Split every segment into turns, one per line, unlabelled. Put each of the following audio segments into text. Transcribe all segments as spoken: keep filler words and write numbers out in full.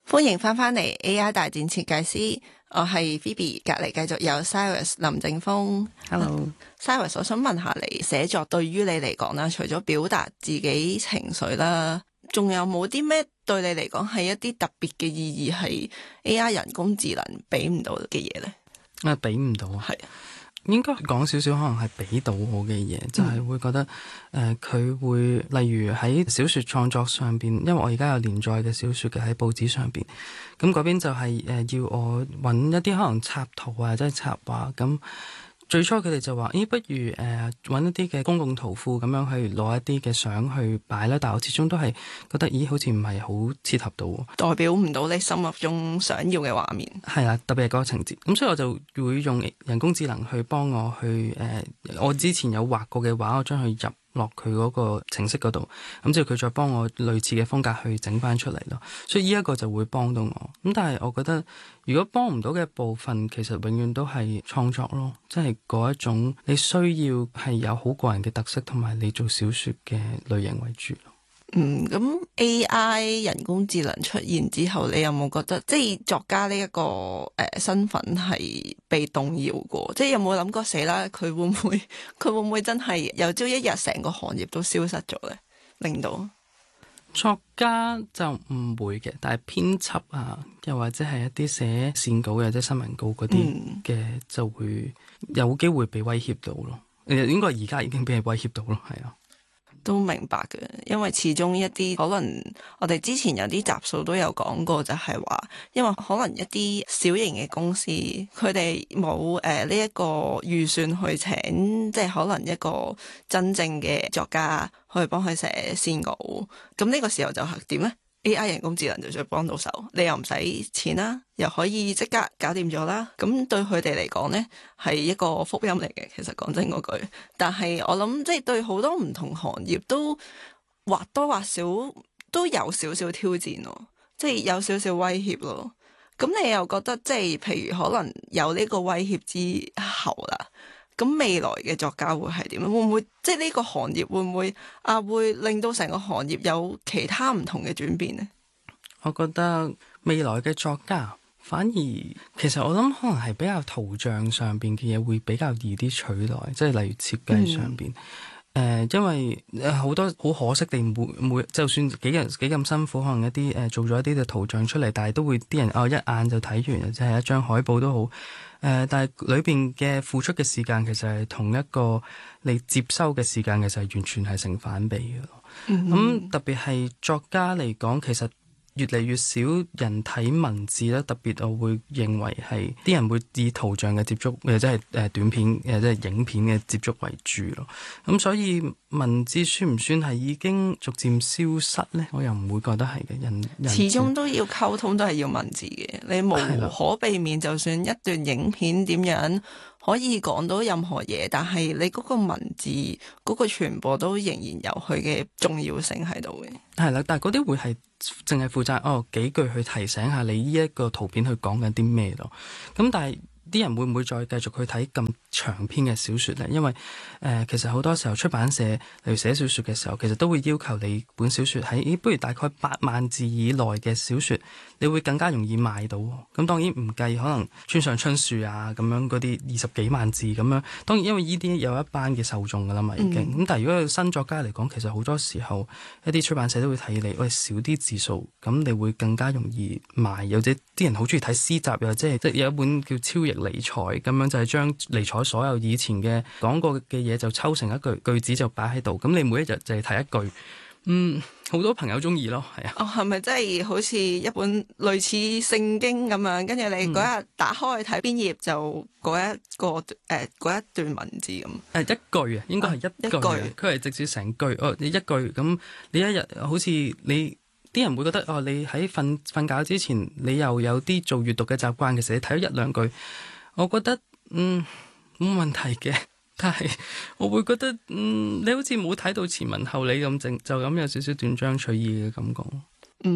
歡迎翻返嚟 A I 大戰設計師，我係 Phoebe， 隔籬繼續有 Cyrus 林正峰。Hello，Cyrus， 我想問下你寫作對於你嚟講啦，除咗表達自己情緒啦，仲有冇啲咩對你嚟講係一啲特別嘅意義係 A I 人工智能俾唔到嘅嘢呢？
啊，俾唔到啊，係應該講少少，可能係俾到我嘅嘢，就係、是、會覺得誒佢、呃、會例如喺小說創作上邊，因為我而家有連載嘅小說嘅喺報紙上邊，咁嗰邊就係、是、誒、呃、要我揾一啲可能插圖啊，即係插畫咁。最初佢哋就話，咦，不如誒揾、呃、一啲嘅公共圖庫咁樣去攞一啲嘅相去擺啦。但係我始終都係覺得，咦，好似唔係好切合到，
代表唔到你心目中想要嘅畫面。係
啦，特別係嗰個情節。咁所以我就會用人工智能去幫我去誒、呃，我之前有畫過嘅畫，我將佢入落佢嗰個程式嗰度，咁之後佢再幫我類似嘅風格去整翻出嚟咯。所以呢一個就會幫到我。咁但係我覺得，如果幫唔到嘅部分，其實永遠都係創作咯，即係嗰一種你需要係有好個人嘅特色，同埋你做小說嘅類型為主咯。
嗯，咁 A I 人工智能出現之後，你有冇覺得即係作家呢、這、一個誒、呃、身份係被動搖過？即係有冇諗過死啦？佢會唔會佢會唔會真係有朝一日成個行業都消失咗咧？令到
作家就唔會嘅，但係編輯啊，又或者係一啲寫線稿或者新聞稿嗰啲嘅，就會有機會被威脅到咯。誒，應該而家已經被威脅到咯，係啊。
都明白嘅，因為始終一啲可能我哋之前有啲集數都有講過，就係話，因為可能一啲小型嘅公司，佢哋冇誒呢一個預算去請，即係可能一個真正嘅作家去幫佢寫線稿，咁呢個時候就係點呢？A I 人工智能就再幫到手，你又唔使錢啦，又可以即刻搞掂咗啦。咁對佢哋嚟講呢，係一個福音嚟嘅。其實講真嗰句，但係我諗即係對好多唔同行業都或多或少都有少少挑戰咯，即係有少少威脅咯。咁你又覺得即係譬如可能有呢個威脅之後啦，咁未來嘅作家會係點？會唔會即係呢個行業會唔會啊會令到成個行業有其他唔同嘅轉變呢？
我覺得未來嘅作家反而其實我諗可能係比較圖像上邊嘅嘢會比較易啲取代，即係例如設計上邊。誒、嗯呃，因為好多好可惜地每每就算幾日幾咁辛苦，可能一啲誒、呃、做咗一啲嘅圖像出嚟，但係都會啲人哦一眼就睇完，即係一張海報都好。誒、呃，但係裏邊嘅付出嘅時間其實係同一個你接收嘅時間，其實係完全係成反比嘅咯。咁、嗯嗯、特別係作家嚟講，其實越嚟越少人睇文字咧，特別我會認為係啲人會以圖像嘅接觸，或者係誒短片，誒即係影片嘅接觸為主咯。咁所以文字算唔算係已經逐漸消失呢？我又唔會覺得係嘅。人，人
始終都要溝通，都係要文字嘅。你無可避免，就算一段影片點樣可以講到任何嘢，但係你嗰個文字嗰個傳播都仍然有佢嘅重要性喺度嘅。
係啦，但係嗰啲會係淨係負責哦幾句去提醒下你呢一個圖片去講緊啲咩咯。咁但係啲人會唔會再繼續去睇咁長篇嘅小說呢？因為誒、呃，其實好多時候出版社例如寫小說嘅時候，其實都會要求你本小說喺，咦，不如大概八萬字以內嘅小說，你會更加容易賣到。咁當然唔計可能村上春樹啊咁樣嗰啲二十幾萬字咁樣。當然因為呢啲有一班嘅受眾噶啦嘛已經。咁、嗯、但係如果新作家嚟講，其實好多時候一啲出版社都會睇你，喂，少啲字數，咁你會更加容易賣。又或者啲人好中意睇詩集，又即係即係有一本叫超譯尼采咁樣，就係將尼采所有以前嘅講過嘅嘢就抽成一句句子就擺喺度，咁你每一日就係睇一句，嗯，好多朋友中意咯，係啊。
哦，係咪真係好似一本類似聖經咁樣？跟住你嗰日打開睇邊頁就嗰一個誒嗰、呃、一段文字咁。誒、
呃、一句啊，應該係一句，佢係、啊、直接成句哦。你一句咁，你一日好似你啲人會覺得哦，你喺瞓瞓覺之前，你又有啲做閱讀嘅習慣嘅時候，你睇咗一兩句。我覺得嗯冇問題嘅，但係我會覺得嗯你好似冇睇到前文後理咁，正就咁有少少斷章取義嘅感覺。
嗯，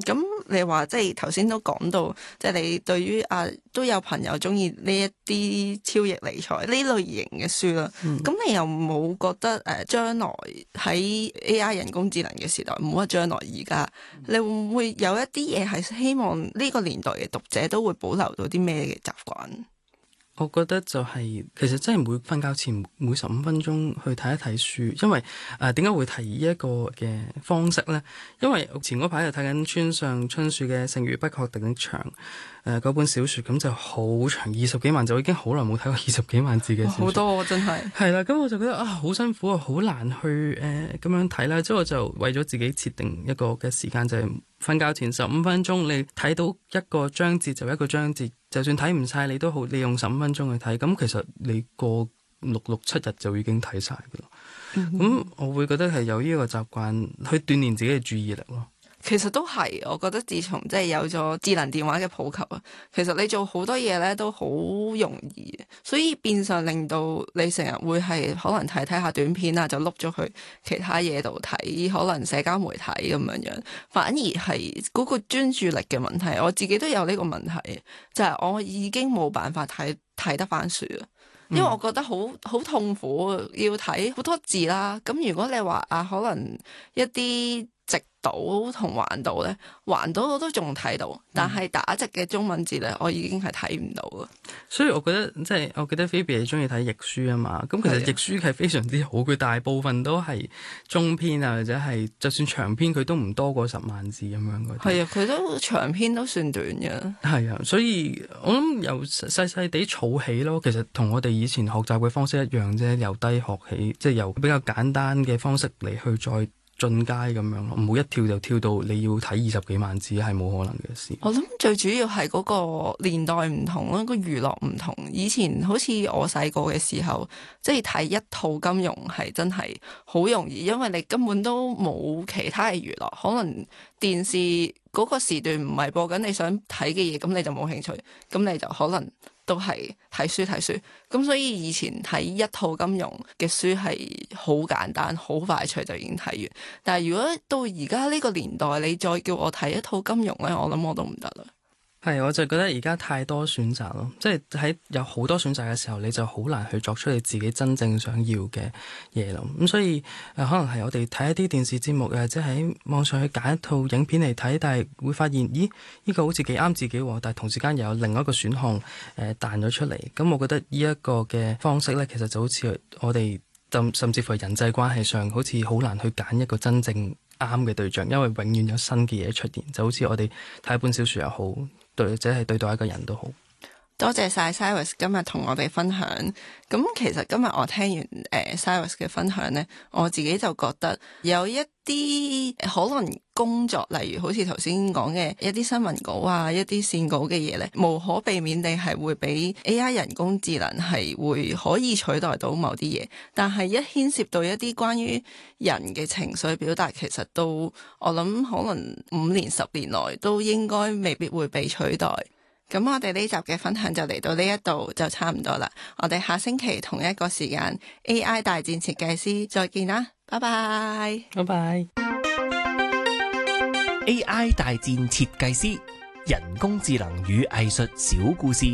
咁你話即係頭先都講到，即係你對於啊都有朋友中意呢一啲超逆理財呢類型嘅書啦。咁、嗯、你又冇覺得誒將來喺 A I 人工智能嘅時代，唔好話將來而家，你會唔會有一啲嘢係希望呢個年代嘅讀者都會保留到啲咩嘅習慣？
我覺得就係、是、其實真係每瞓覺前每十五分鐘去睇一睇書，因為誒點解會提呢一個嘅方式呢？因為前嗰排就睇緊村上春樹嘅《剩餘不確定的牆》誒嗰本小説，咁就好長，二十幾萬，就已經好耐冇睇過二十幾萬字嘅小説。好
多啊，真係。係
啦，咁我就覺得啊，好辛苦啊，好難去誒咁、呃、樣睇啦。之後我就為咗自己設定一個嘅時間，就係、是、瞓覺前十五分鐘，你睇到一個章節就一個章節。就算睇唔晒，你都好，你用十五分鐘去睇，咁其實你過六六七日就已經睇晒㗎啦。咁、嗯、哼我會覺得係有呢個習慣去鍛鍊自己嘅注意力咯。
其實都係，我覺得自從即係有咗智能電話嘅普及啊，其實你做好多嘢咧都好容易，所以變相令到你成日會係可能睇睇下短片啊，就碌咗去其他嘢度睇，可能社交媒體咁樣樣，反而係嗰個專注力嘅問題。我自己都有呢個問題，就係、是、我已經冇辦法睇睇得翻書啦，因為我覺得好好痛苦，要睇好多字啦。咁如果你話啊，可能一啲直島同橫島咧，橫島我都仲睇到，但係打直嘅中文字咧，我已經係睇唔到啦。
所以我覺得即係，我記得 Phoebe 你中意睇譯書啊嘛。咁其實譯書係非常之好，佢大部分都係中篇啊，或者係就算長篇，佢都唔多過十萬字咁樣嗰啲。係啊，
佢都長篇都算短嘅。係
啊，所以我諗由細細地儲起咯，其實同我哋以前學習嘅方式一樣啫，由低學起，即係由比較簡單嘅方式嚟去再進階咁樣咯，唔好一跳就跳到你要睇二十幾萬字，係冇可能嘅事。
我諗最主要係嗰個年代唔同咯，個娛樂唔同。以前好似我細個嘅時候，即係睇一套金庸係真係好容易，因為你根本都冇其他嘅娛樂，可能電視嗰個時段唔係播緊你想睇嘅嘢，咁你就冇興趣，咁你就可能都係睇書睇書，咁所以以前睇一套金庸嘅書係好簡單，好快脆就已經睇完。但係如果到而家呢個年代，你再叫我睇一套金庸呢，我諗我都唔得啦。
係，我就覺得而家太多選擇咯，即係喺有好多選擇嘅時候，你就好難去作出你自己真正想要嘅嘢咯。咁所以誒、呃，可能係我哋睇一啲電視節目啊，即係喺網上去揀一套影片嚟睇，但係會發現，咦，呢、呢個好似幾啱自己喎，但係同時間又有另外一個選項誒、呃、彈咗出嚟。咁我覺得呢一個嘅方式咧，其實就好似我哋甚至乎係人際關係上，好似好難去揀一個真正啱嘅對象，因為永遠有新嘅嘢出現，就好似我哋睇一本小説又好，對，或者係對待一個人都好。
多謝晒 Cyrus 今日同我哋分享。咁其實今日我聽完誒、呃、Cyrus 嘅分享呢，我自己就覺得有一啲可能工作，例如好似頭先講嘅一啲新聞稿啊、一啲線稿嘅嘢呢，無可避免地係會俾 A I 人工智能係會可以取代到某啲嘢。但係一牽涉到一啲關於人嘅情緒表達，其實都我諗可能五年、十年內都應該未必會被取代。咁我哋呢集嘅分享就嚟到呢一度就差唔多啦，我哋下星期同一個時間 A I 大戰設計師再見啦，拜拜，
拜拜。
A I 大戰設計師，人工智能與藝術小故事。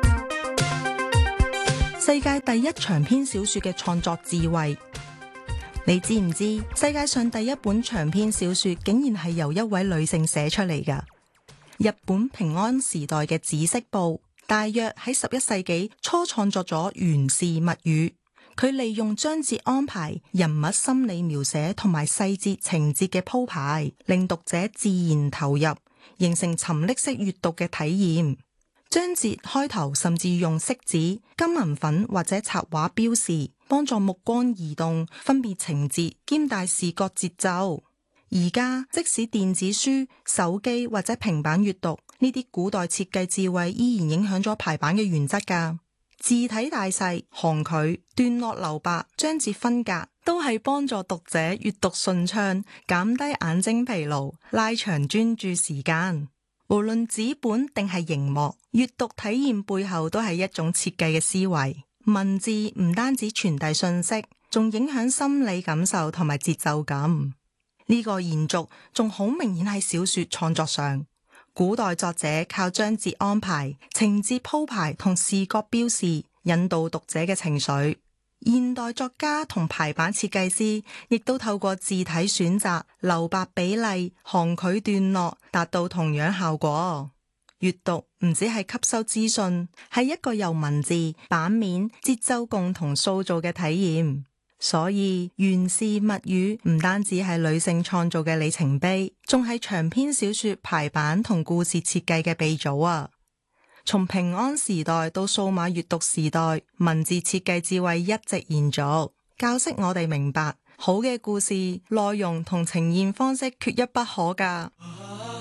世界第一長篇小說嘅創作智慧，你知唔知世界上第一本長篇小說竟然係由一位女性寫出嚟㗎？日本平安時代嘅紫式部大約喺十一世紀初創作咗《源氏物語》，佢利用章節安排、人物心理描寫同埋細節情節嘅鋪排，令讀者自然投入，形成沉溺式閱讀嘅體驗。章節開頭甚至用色紙、金銀粉或者插畫標示，幫助目光移動、分別情節兼帶視覺節奏。而家即使電子書、手機或者平板閱讀，呢啲古代設計智慧依然影響咗排版嘅原則㗎。字體大細、行距、段落留白、章節分隔，都係幫助讀者閱讀順暢，減低眼睛疲勞，拉長專注時間。無論紙本定係熒幕，閱讀體驗背後都係一種設計嘅思維。文字唔單止傳遞信息，仲影響心理感受同埋節奏感。 呢個延續仲好明顯喺小說創作上，古代作者靠章節安排、情節鋪排同視覺標示引導讀者嘅情緒。現代作家同排版設計師亦都透過字體選擇、留白比例、行距段落，達到同樣效果。閱讀唔只係吸收資訊，係一個由文字、版面、節奏共同塑造嘅體驗。所以源氏物語唔單止係女性創造嘅里程碑，仲係長篇小說排版同故事設計嘅鼻祖啊！從平安時代到數碼閱讀時代，文字設計智慧一直延續，教識我哋明白好嘅故事內容同呈現方式缺一不可㗎。